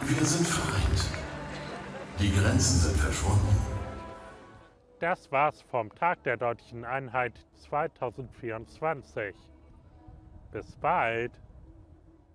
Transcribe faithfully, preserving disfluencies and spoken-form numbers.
Wir sind vereint. Die Grenzen sind verschwunden. Das war's vom Tag der Deutschen Einheit zweitausendvierundzwanzig. Bis bald!